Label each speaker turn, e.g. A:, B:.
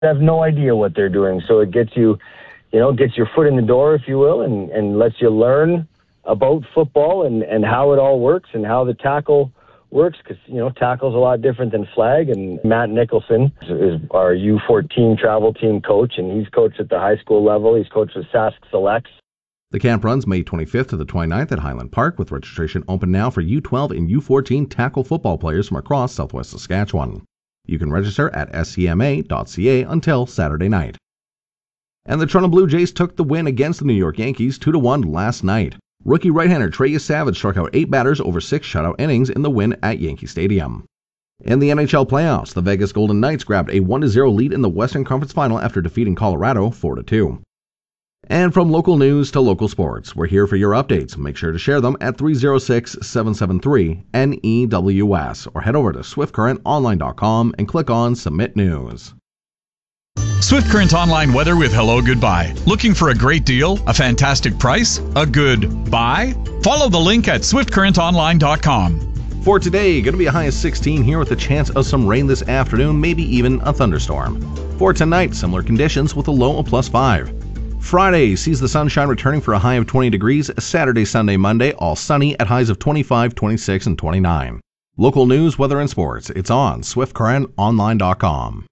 A: have no idea what they're doing. So it gets you, gets your foot in the door, if you will, and lets you learn about football and how it all works and how the tackle works, because, tackle's a lot different than flag. And Matt Nicholson is our U14 travel team coach, and he's coached at the high school level. He's coached with Sask Selects.
B: The camp runs May 25th to the 29th at Highland Park, with registration open now for U12 and U14 tackle football players from across southwest Saskatchewan. You can register at scma.ca until Saturday night. And the Toronto Blue Jays took the win against the New York Yankees 2-1 last night. Rookie right-hander Trey Savage struck out 8 batters over 6 shutout innings in the win at Yankee Stadium. In the NHL playoffs, the Vegas Golden Knights grabbed a 1-0 lead in the Western Conference Final after defeating Colorado 4-2. And from local news to local sports, we're here for your updates. Make sure to share them at 306-773-NEWS or head over to swiftcurrentonline.com and click on Submit News.
C: Swift Current Online weather with Hello Goodbye. Looking for a great deal? A fantastic price? A good buy? Follow the link at swiftcurrentonline.com.
B: For today, going to be a high of 16 here with a chance of some rain this afternoon, maybe even a thunderstorm. For tonight, similar conditions with a low of +5. Friday sees the sunshine returning for a high of 20 degrees. Saturday, Sunday, Monday, all sunny at highs of 25, 26, and 29. Local news, weather, and sports. It's on swiftcurrentonline.com.